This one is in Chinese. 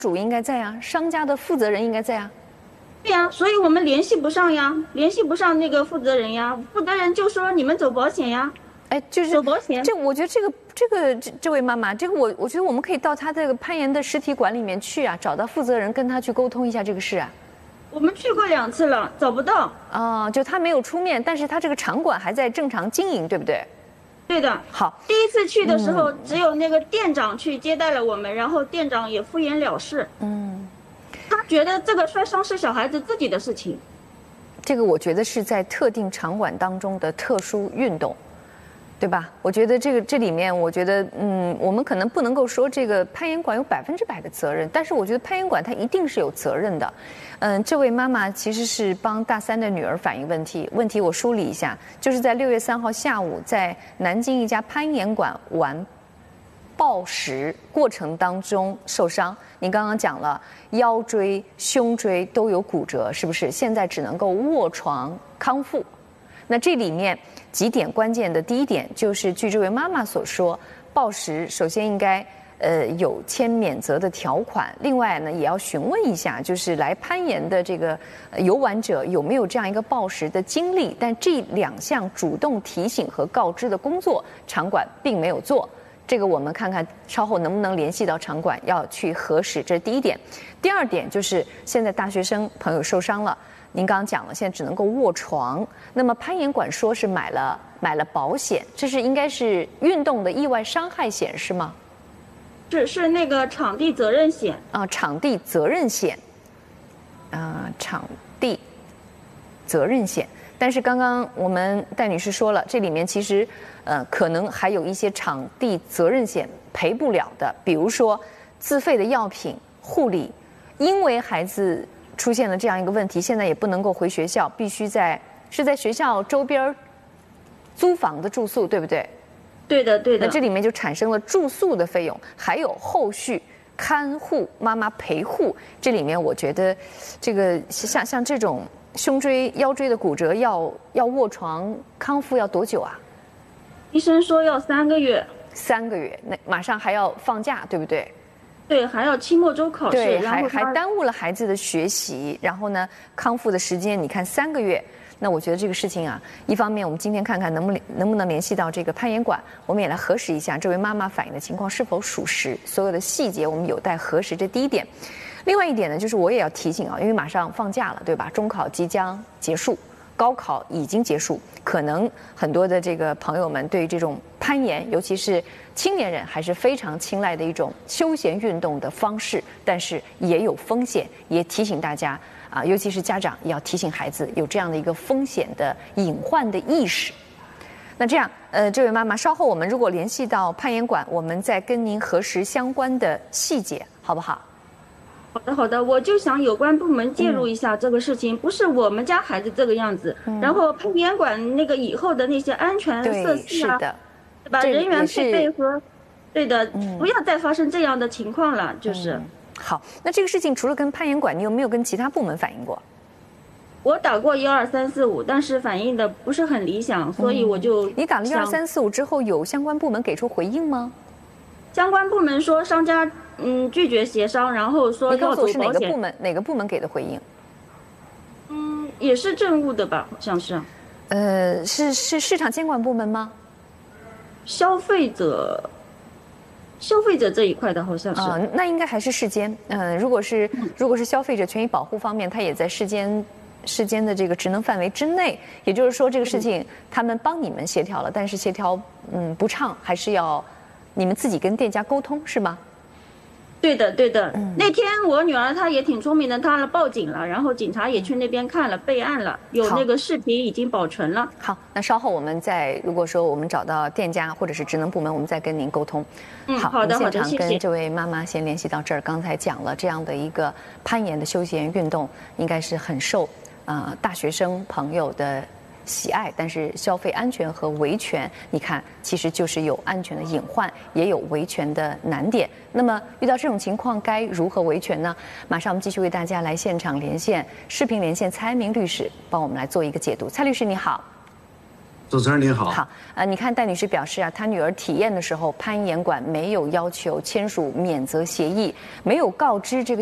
主应该在啊，商家的负责人应该在啊。 对呀，所以我们联系不上呀，联系不上那个负责人呀，负责人就说你们走保险呀。 哎，就是走保险。 我觉得这位妈妈，我觉得我们可以到她这个攀岩的实体馆里面去啊，找到负责人跟她去沟通一下这个事啊。 我们去过2次了，找不到。 就他没有出面，但是他这个场馆还在正常经营，对不对？ 对的。 好， 第一次去的时候，只有那个店长去接待了我们，然后店长也敷衍了事。他觉得这个摔伤是小孩子自己的事情。 这个我觉得是在特定场馆当中的特殊运动，对吧？我觉得这里面，我觉得我们可能不能够说这个攀岩馆有100%的责任，但是我觉得攀岩馆它一定是有责任的。这位妈妈其实是帮大3的女儿反映问题。问题我梳理一下，就是在6月3号下午，在南京一家攀岩馆玩抱石过程当中受伤。你刚刚讲了腰椎、胸椎都有骨折，是不是？现在只能够卧床康复。那这里面几点关键的，第一点就是据这位妈妈所说，抱石首先应该有签免责的条款，另外呢也要询问一下，就是来攀岩的这个游玩者有没有这样一个抱石的经历。但这2项主动提醒和告知的工作，场馆并没有做。这个我们看看稍后能不能联系到场馆要去核实，这是第一点。第二点就是现在大学生朋友受伤了，您刚刚讲了，现在只能够卧床。那么攀岩馆说是买了保险，这是应该是运动的意外伤害险是吗？ 是那个场地责任险啊，场地责任险，场地责任险。但是刚刚我们戴女士说了，这里面其实可能还有一些场地责任险赔不了的，比如说自费的药品、护理，因为孩子出现了这样一个问题，现在也不能够回学校，必须在学校周边租房的住宿，对不对？ 对的。 那这里面就产生了住宿的费用，还有后续看护、妈妈陪护。这里面我觉得，这个像这种胸椎、腰椎的骨折要卧床康复要多久啊？ 医生说要3个月。 3个月，那马上还要放假，对不对？ 对，还要期末周考试， 对， 然后还耽误了孩子的学习，然后呢，康复的时间，你看3个月。那我觉得这个事情啊，一方面我们今天看看能不能联系到这个攀岩馆，我们也来核实一下这位妈妈反映的情况是否属实，所有的细节我们有待核实，这第一点。另外一点呢，就是我也要提醒啊，因为马上放假了，对吧？中考即将结束，高考已经结束，可能很多的这个朋友们对这种攀岩，尤其是青年人，还是非常青睐的一种休闲运动的方式，但是也有风险，也提醒大家啊，尤其是家长也要提醒孩子有这样的一个风险的隐患的意识。那这样，这位妈妈，稍后我们如果联系到攀岩馆，我们再跟您核实相关的细节，好不好？ 好的，我就想有关部门介入一下这个事情，不是我们家孩子这个样子，然后攀岩馆那个以后的那些安全设施啊，对吧？人员配备和，对的，不要再发生这样的情况了，就是。 好，那这个事情除了跟攀岩馆，你有没有跟其他部门反映过？ 我打过12345，但是反映的不是很理想，所以我就你打了12345之后，有相关部门给出回应吗？ 相关部门说商家拒绝协商，然后说要走保险。 你告诉我是哪个部门给的回应？ 也是政务的吧，好像是。 是市场监管部门吗？ 消费者这一块的好像是。 那应该还是市监。如果是消费者权益保护方面，它也在市监的这个职能范围之内。也就是说，这个事情他们帮你们协调了，但是协调不畅，还是要你们自己跟店家沟通，是吗？ 对的。那天我女儿她也挺聪明的，她报警了，然后警察也去那边看了，备案了，有那个视频已经保存了。 好，那稍后我们如果说我们找到店家或者是职能部门，我们再跟您沟通。 好的， 现场跟这位妈妈先联系到这儿。刚才讲了这样的一个攀岩的休闲运动，应该是很受大学生朋友的喜爱，但是消费安全和维权，你看其实就是有安全的隐患，也有维权的难点。那么遇到这种情况该如何维权呢？马上我们继续为大家来现场连线视频连线蔡明律师，帮我们来做一个解读。蔡律师你好。 主持人您好。 好，你看戴女士表示啊，她女儿体验的时候，攀岩馆没有要求签署免责协议，没有告知这个。